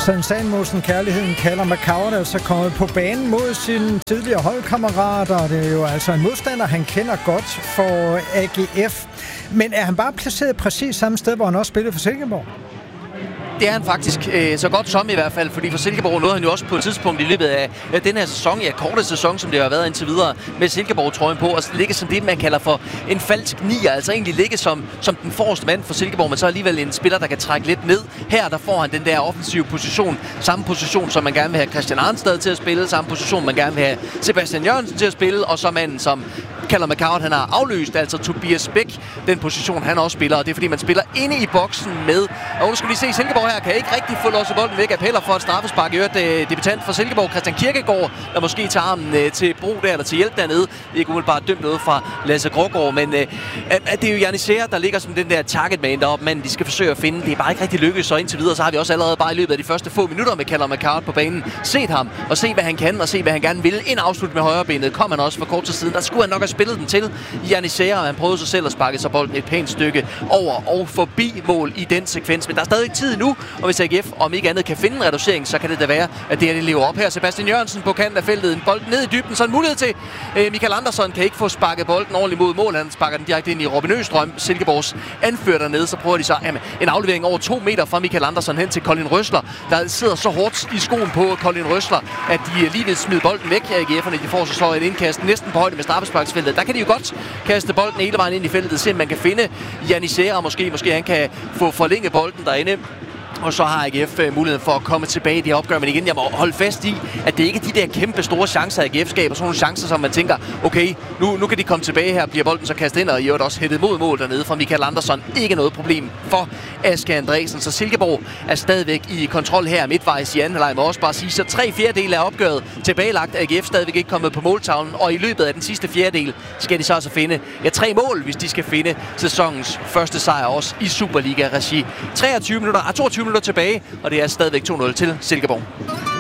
Christian Samuelsen, kærligheden kalder McCourt, altså kommet på banen mod sine tidligere holdkammerater. Det er jo altså en modstander, han kender godt for AGF. Men er han bare placeret præcis samme sted, hvor han også spillede for Silkeborg? Det er han faktisk, så godt som i hvert fald, fordi for Silkeborg nåede han jo også på et tidspunkt i løbet af den her sæson, korte sæson, som det har været indtil videre, med Silkeborg-trøjen på, og ligge som det, man kalder for en falsk nier, altså egentlig ligge som den forreste mand for Silkeborg, men så alligevel en spiller, der kan trække lidt ned. Her, der får han den der offensive position, samme position, som man gerne vil have Christian Arnstad til at spille, samme position, man gerne vil have Sebastian Jørgensen til at spille, og så manden, som kalder McCourt, han har afløst, altså Tobias Bæk, den position, han også spiller, og det er fordi, man spiller inde i boksen med, og nu skal vi se, Silkeborg her kan ikke rigtig få låst bolden væk. Appeller for et straffespark. Debutant for Silkeborg, Christian Kirkegaard, der måske tager armen til brug der, eller til hjælp dernede. Det er ikke umiddelbart dømt noget fra Lasse Grågaard, men det er jo Janisera, der ligger som den der targetman deroppe, men de skal forsøge at finde. Det er bare ikke rigtig lykkedes, så indtil videre, så har vi også allerede bare i løbet af de første få minutter med Callum McCourt på banen set ham, og se hvad han kan, og se hvad han gerne vil. Ind afslut med højrebenet kom han også for kort tid siden. Der skulle han nok have spillet den til Janisera, og han prøvede sig selv at sparke sig bolden et pænt stykke over og forbi mål i den sekvens. Men der er stadig tid nu, og hvis AGF om ikke andet kan finde en reducering, så kan det da være, at det lever op her. Sebastian Jørgensen på kanten af feltet, en bold ned i dybden, så en mulighed til Michael Andersson kan ikke få sparket bolden ordentligt mod mål. Han sparker den direkte ind i Robin Østrøm, Silkeborgs anfører dernede. Så prøver de så en aflevering over 2 meter fra Michael Andersson hen til Colin Røsler, der sidder så hårdt i skoen på Colin Røsler, at de lige vil smide bolden væk af AGF'erne. De får så et indkast næsten på højde med straffesparksfeltet. Der kan de jo godt kaste bolden hele vejen ind i feltet, se om man kan finde Janisera, måske han kan få forlænget bolden derinde. Og så har AGF muligheden for at komme tilbage i det opgør. Men igen, jeg må holde fast i, at det ikke er de der kæmpe store chancer, AGF skaber. Sådan nogle chancer, som man tænker, okay, nu kan de komme tilbage her. Bliver bolden så kastet ind, og i øvrigt også hættet mod mål dernede fra Michael Andersson. Ikke noget problem for Aske Andresen. Så Silkeborg er stadigvæk i kontrol her midtvejs i anden halvleg. Må også bare sige, så 3/4 af opgøret tilbagelagt. AGF stadigvæk ikke kommet på måltavlen. Og i løbet af den sidste fjerdedel skal de så altså finde 3 mål, hvis de skal finde sæsonens første sejr også i Superliga-regi. 22 minutter tilbage, og det er stadigvæk 2-0 til Silkeborg.